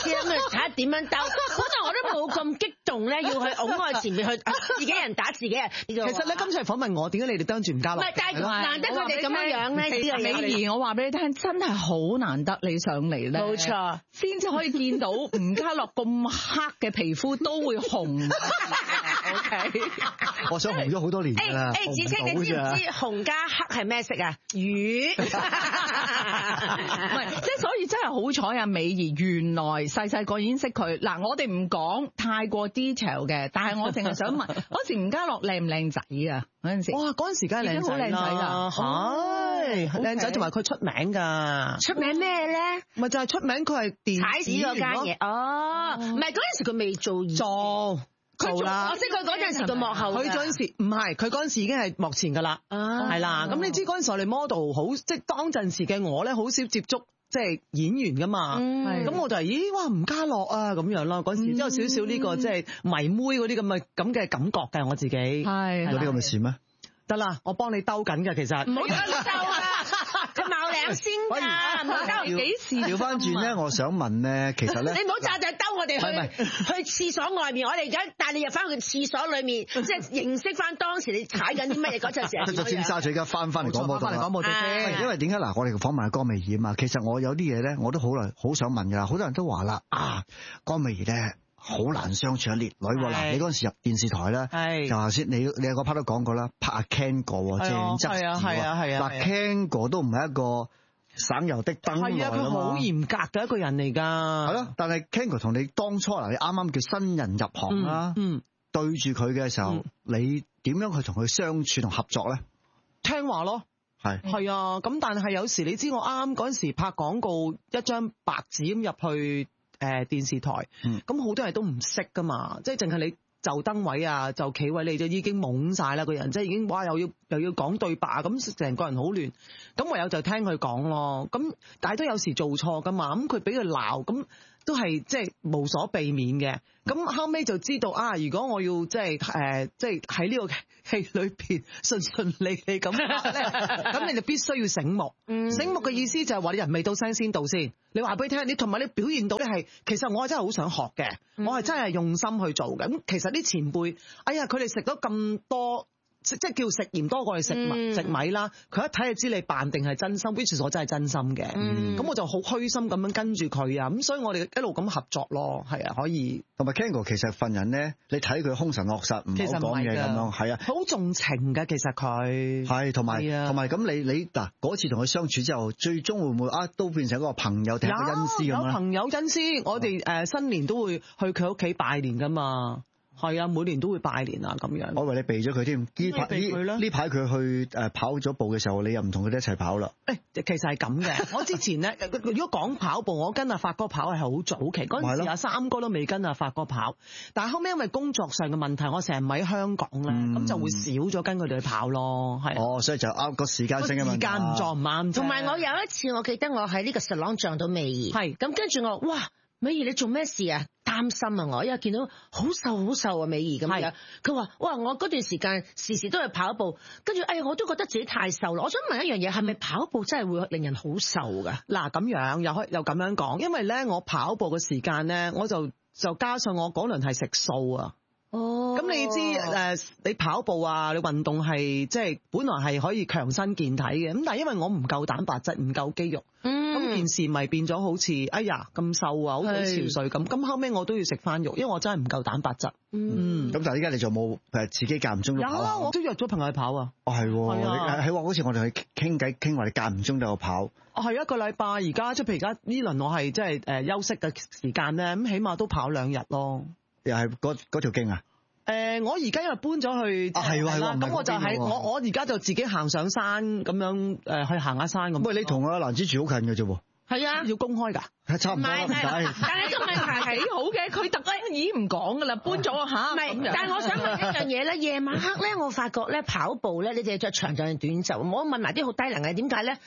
試啦，咁啊睇下點樣鬥。本來我都冇咁激動咧，要去擁我前面去自己人打自己人。其實咧，今次係訪問我，點解你哋當住吳家樂？ 唔係，但係難得佢哋咁樣咧，呢個美儀，我話俾你聽，真係好難得你上嚟咧， 冇錯， 先至可以見到吳家樂咁黑嘅皮膚都會紅。OK， 我想紅咗好多年㗎啦。 芷菁，你知唔知紅加黑係咩色啊？魚。 唔係，即係所以真係好彩啊！美儀原來細細個已經識佢。嗱，我哋唔講太過 detail 嘅，但係我淨係想問，嗰時吳家樂靚唔靚仔啊？嗰陣時， 哇！嗰陣時梗係靚仔啦，係靚仔，同埋佢出名㗎。 出名咩咧？ 咪就係出名，佢係踩屎嗰間嘢。哦，唔係嗰陣時佢未做做啦， 我識佢嗰陣時個幕後。 佢嗰陣時唔係，佢嗰陣時已經係幕前㗎啦，係啦。咁你知嗰陣時我哋 model 好，即係當陣時嘅我咧，好少接觸即係演員㗎嘛。咁我就係咦哇吳家樂啊咁樣咯。嗰陣時都有少少呢個即係迷妹嗰啲咁嘅感覺嘅我自己。 係有啲咁嘅事咩？ 得啦，我幫你兜緊㗎，其實。 唔好兜啊！佢冒領先㗎，唔好兜幾時。 調翻轉咧，我想問咧，其實咧， 你唔好扎就兜我哋去廁所外面，我哋而家帶你入翻去廁所裏面，即係認識翻當時你踩緊啲乜嘢嗰陣時。 出咗尖沙咀，而家翻嚟廣播道啦。因為點解嗱？我哋訪問係江美儀啊嘛，其實我有啲嘢咧，我都好想問㗎。好多人都話啦，江美儀咧。好難相處啊，烈女喎！嗱，你嗰陣時入電視台咧，就頭先你有個 part 都講過啦，拍阿 Ken 哥鄭則仕喎，嗱 Ken 哥都唔係一個省油的燈來㗎嘛， 佢好嚴格嘅一個人嚟㗎。係咯，但係 Ken 哥同你當初嗱，你啱啱叫新人入行啦，對住佢嘅時候，你點樣去同佢相處同合作咧？ 聽話咯。係啊，咁但係有時你知我啱嗰陣時拍廣告，一張白紙咁入去。電視台，咁好多人都唔識噶嘛，即係淨係你就燈位啊，就企位你就已經懵晒啦，個人即係已經哇又要講對白，咁成個人好亂，咁唯有就聽佢講咯，咁但係都有時做錯噶嘛，咁佢俾佢鬧，咁都係即係無所避免嘅，咁後尾就知道如果我要即係喺呢個戲裏邊順利利咁咧，咁你就必須要醒目。醒目嘅意思就係話你人未到聲先到先。你話俾佢聽，你同埋你表現到咧係，其實我係真係好想學嘅，我係真係用心去做嘅。咁其實啲前輩，佢哋食咗咁多。即係叫食鹽多過去食米啦，佢一睇就知你扮定係真心 which 我真係真心嘅，咁我就好虛心咁樣跟住佢啊，咁所以我哋一路咁合作咯，係啊，可以。同埋 Ken 哥其實份人咧，你睇佢兇神惡煞，唔好講嘢咁樣，係啊， 好重情嘅其實佢。 係同埋咁你嗱嗰次同佢相處之後，最終會唔會都變成一個朋友定係一個恩師咁咧？ 有朋友恩師，我哋新年都會去佢屋企拜年噶嘛。係啊，每年都會拜年啊，咁樣。 我以為你避咗佢添，呢排佢去跑咗步嘅時候，你又唔同佢哋一齊跑啦。 其實係咁嘅。我之前咧，如果講跑步，我跟阿發哥跑係好早期，嗰陣時阿三哥都未跟阿發哥跑。但係後尾因為工作上嘅問題，我成日唔喺香港咧，咁就會少咗跟佢哋去跑咯。係。所以就個時間性嘅問題。 時間唔撞唔啱。 同埋我有一次，我記得我喺呢個 salon 撞到美儀。係。咁跟住我，哇！美儀你做咩事啊？擔心啊！我因為見到好瘦啊，美儀咁樣。佢話：哇！我嗰段時間時時都係跑步，跟住我都覺得自己太瘦啦。我想問一樣嘢，係咪跑步真係會令人好瘦㗎？ 嗱，咁樣又咁樣講，因為咧我跑步嘅時間咧，我就加上我嗰輪係食素啊。咁你知你跑步啊，你運動係即係本來係可以強身健體嘅，咁但係因為我唔夠蛋白質，唔夠肌肉，咁件事咪變咗好似咁瘦啊，好似潮水咁。咁後尾我都要食翻肉，因為我真係唔夠蛋白質。 咁但係依家你就冇自己間唔中都跑？有啊， 我都約咗朋友去跑啊。 係喎，好似我哋去傾偈傾話你間唔中都有跑。 係一個禮拜，而家即係譬如而家呢輪我係即係休息嘅時間咧，咁起碼都跑2日咯。 又係嗰條徑啊？ 我而家因為搬咗去，咁我就喺我而家就自己行上山咁樣去行下山咁。 喂，你同阿蘭芝住好近嘅啫喎。 係啊， 要公開㗎。 差唔多。 但係個問題係幾好嘅，佢特登已經唔講㗎啦，搬咗嚇。 唔係，但係我想問一樣嘢咧，夜晚黑咧，我發覺咧跑步咧，你哋着長袖定短袖？我問埋啲好低能嘅，點解咧？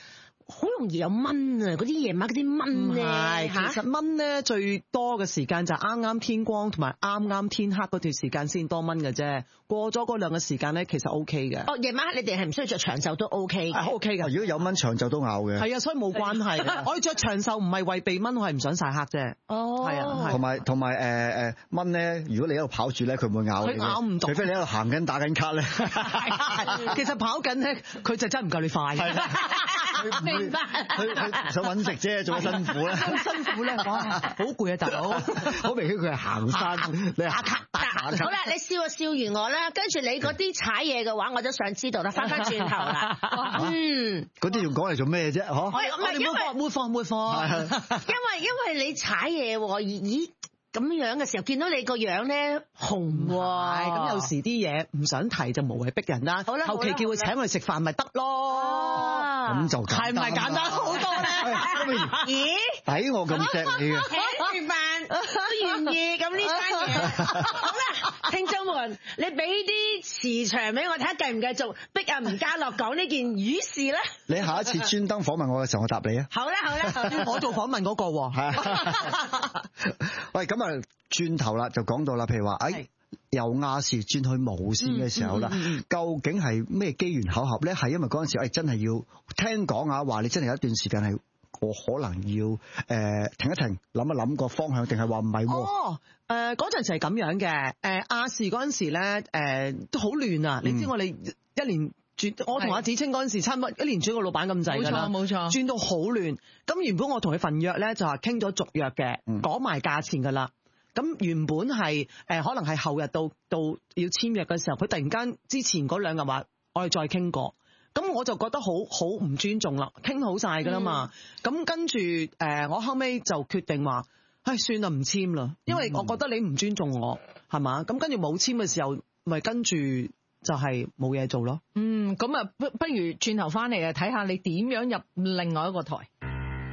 好容易有蚊啊！嗰啲夜晚嗰啲蚊咧， 其實蚊咧最多嘅時間就係啱啱天光同埋啱啱天黑嗰段時間先多蚊嘅啫。過咗嗰兩個時間咧，其實 O K 嘅。 哦，夜晚你哋係唔需要着長袖都 O K 嘅。 O K 嘅。 如果有蚊長袖都咬嘅。 係啊，所以冇關係。我哋着長袖唔係為避蚊，我係唔想曬黑啫。 哦。係啊。 同埋蚊咧，如果你喺度跑住咧，佢唔會咬你。 佢咬唔到。 除非你喺度行緊打緊卡咧。 其實跑緊咧，佢就真係唔夠你快。 明白。 佢想揾食啫，做乜辛苦咧？ 辛苦咧，哇！好攰啊，大佬。 好明顯佢係行山，你打卡。 好啦，你笑就笑完我啦，跟住你嗰啲踩嘢嘅話，我都想知道啦。翻轉頭啦， 嗰啲要講嚟做咩啫？嗬？ 我哋會放。 因為你踩嘢喎，咦？咁樣嘅時候，見到你個樣咧紅喎， 咁有時啲嘢唔想提就無謂逼人啦。 好啦， 後期叫佢請我哋食飯咪得咯。 咁就係咪簡單好多咧？ 咦？ 抵我咁錫你嘅。 請食飯都願意，咁呢單嘢好啦，聽眾們，你俾啲磁場俾我睇下，繼唔繼續逼阿吳家樂講呢件魚事咧？ 你下一次專登訪問我嘅時候，我答你啊。 好啦， 我做訪問嗰個喎。 係。喂，咁啊，轉頭啦，就講到啦，譬如話，由亞視轉去無線嘅時候啦，究竟係咩機緣巧合咧？係因為嗰陣時，真係要聽講啊，話你真係有一段時間係我可能要停一停，諗一諗個方向，定係話唔係喎？ 嗰陣時係咁樣嘅，亞視嗰陣時咧，都好亂啊！你知我哋一年轉，我同阿子清嗰陣時差唔多一年轉個老闆咁滯㗎啦， 冇錯， 轉到好亂。咁原本我同佢份約咧就係傾咗續約嘅，講埋價錢㗎啦。咁原本係可能係後日到要簽約嘅時候，佢突然間之前嗰兩日話我哋再傾過，咁我就覺得好唔尊重啦，傾好晒㗎啦嘛。咁跟住我後尾就決定話，算啦唔簽啦，因為我覺得你唔尊重我，係嘛？咁跟住冇簽嘅時候，咪跟住就係冇嘢做咯。 咁啊，不如轉頭翻嚟啊，睇下你點樣入另外一個台。